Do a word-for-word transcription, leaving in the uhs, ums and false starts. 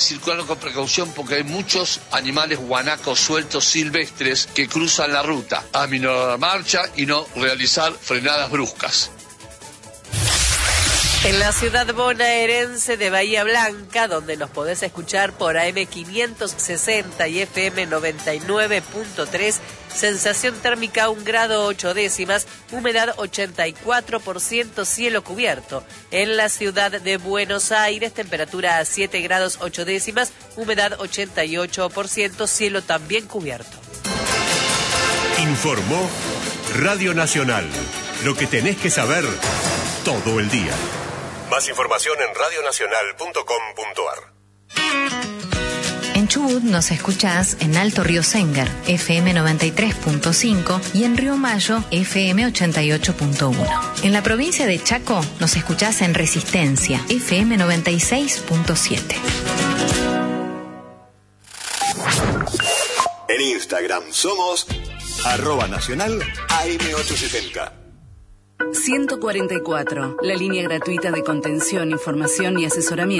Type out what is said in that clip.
circulando con precaución porque hay muchos animales guanacos sueltos silvestres que cruzan la ruta. Aminorar la marcha y no realizar frenadas bruscas. En la ciudad bonaerense de Bahía Blanca, donde nos podés escuchar por A M quinientos sesenta y F M noventa y nueve punto tres, sensación térmica un grado ocho décimas, humedad ochenta y cuatro por ciento, cielo cubierto. En la ciudad de Buenos Aires, temperatura a siete grados ocho décimas, humedad ochenta y ocho por ciento, cielo también cubierto. Informó Radio Nacional. Lo que tenés que saber todo el día. Más información en radio nacional punto com punto a r. En Chubut nos escuchás en Alto Río Sengar, F M noventa y tres punto cinco, y en Río Mayo, F M ochenta y ocho punto uno. En la provincia de Chaco nos escuchás en Resistencia, F M noventa y seis punto siete. En Instagram somos arroba nacional A M ochocientos setenta. ciento cuarenta y cuatro, la línea gratuita de contención, información y asesoramiento